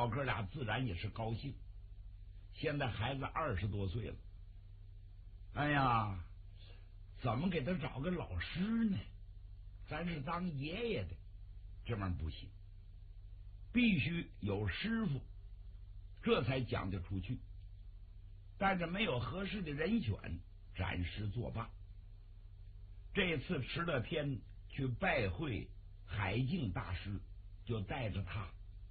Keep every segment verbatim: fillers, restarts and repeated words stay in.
老哥俩自然也是高兴。现在孩子二十多岁了，哎呀，怎么给他找个老师呢？咱是当爷爷的，这玩意儿不行，必须有师傅，这才讲得出去。但是没有合适的人选，暂时作罢。这次迟乐天去拜会海静大师，就带着他，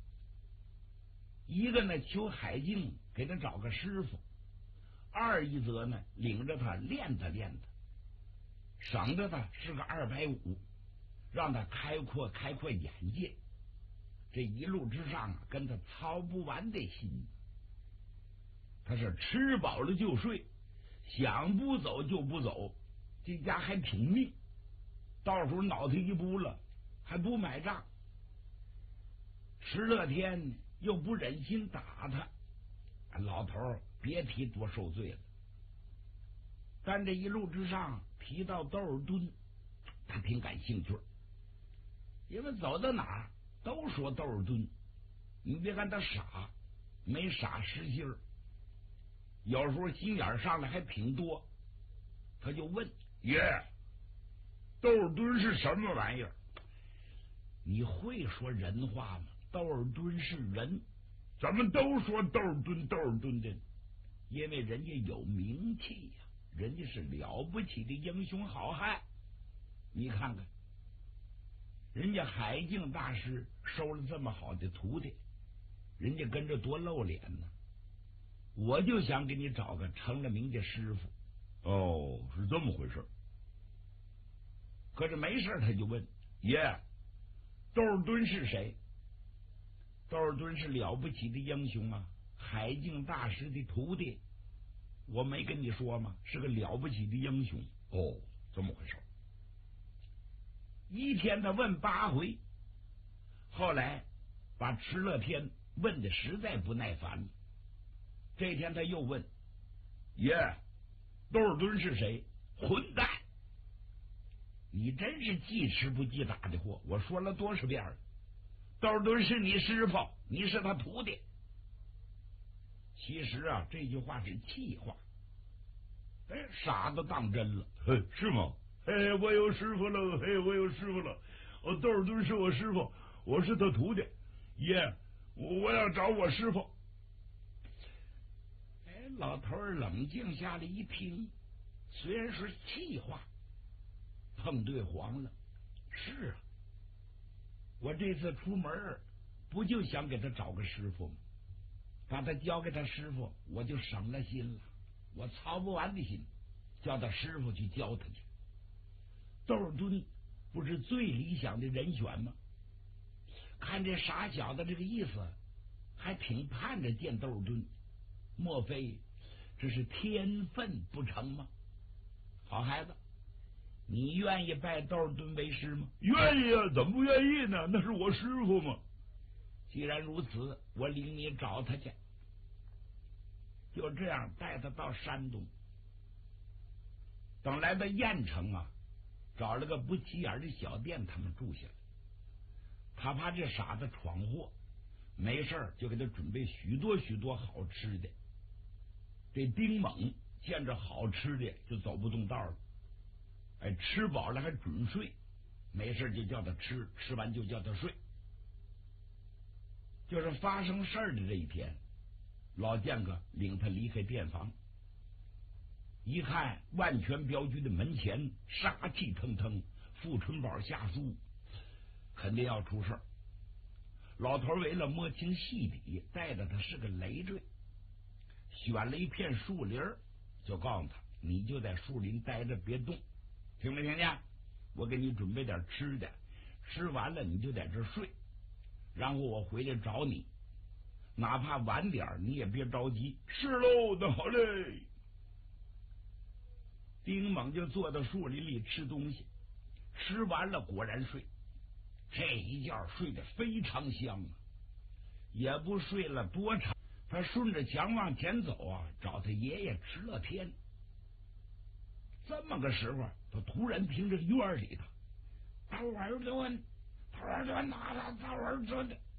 一个呢求海静给他找个师傅，二一则呢领着他练他练他，省得他是个二百五，让他开阔开阔眼界。这一路之上啊，跟他操不完的心。他是吃饱了就睡，想不走就不走，这家还挺命。到时候脑袋一不了，还不买账。迟乐天又不忍心打他，老头儿别提多受罪了。但这一路之上提到窦尔敦，他挺感兴趣，因为走到哪儿都说窦尔敦。你别看他傻，没傻实心儿，有时候心眼上来还挺多。他就问爷，窦尔敦是什么玩意儿？你会说人话吗？窦尔敦是人，咱们都说窦尔敦窦尔敦的，因为人家有名气呀、啊，人家是了不起的英雄好汉。你看看，人家海静大师收了这么好的徒弟，人家跟着多露脸呢。我就想给你找个成了名的师傅。 哦，是这么回事。 可是没事他就问爷，窦尔敦是谁？窦尔敦是了不起的英雄啊，海静大师的徒弟。我没跟你说吗？是个了不起的英雄。 哦，这么回事。 一天他问八回，后来把迟乐天问的实在不耐烦了。这天他又问爷，窦尔敦是谁？混蛋！你真是记吃不记打的货！我说了多少遍了，窦尔敦是你师傅，你是他徒弟。其实啊，这句话是气话，哎，傻子当真了。 嘿，是吗？嘿，我有师傅了，嘿，我有师傅了。哦，窦尔敦是我师傅，我是他徒弟。爷，我要找我师傅。 哎，老头儿冷静下来一听，虽然是气话，碰对黄了。是啊，我这次出门不就想给他找个师傅吗？把他交给他师傅，我就省了心了。我操不完的心，叫他师傅去教他去。窦尔敦不是最理想的人选吗？看这傻小子这个意思，还挺盼着见窦尔敦。莫非这是天分不成吗？好孩子，你愿意拜窦尔敦为师吗？ 愿意啊，怎么不愿意呢？那是我师傅嘛。 既然如此，我领你找他去。就这样带他到山东。等来到燕城啊，找了个不起眼的小店，他们住下来。他怕这傻子闯祸，没事就给他准备许多许多好吃的。这丁猛见着好吃的就走不动道了，哎，吃饱了还准睡，没事就叫他吃，吃完就叫他睡。就是发生事儿的这一天，老剑客领他离开店房，一看万全镖局的门前杀气腾腾，富春宝下苏，肯定要出事儿。老头为了摸清细底，带着他是个累赘，选了一片树林，就告诉他，你就在树林待着别动，听没听见？我给你准备点吃的，吃完了你就在这睡，然后我回来找你，哪怕晚点你也别着急。 是喽，那好嘞。 丁猛就坐到树林里吃东西，吃完了果然睡，这一觉睡得非常香啊，也不睡了多长，他顺着墙往前走啊，找他爷爷迟乐天。这么个时候，他突然听着院里头，窦尔敦，窦尔敦哪了？窦尔敦，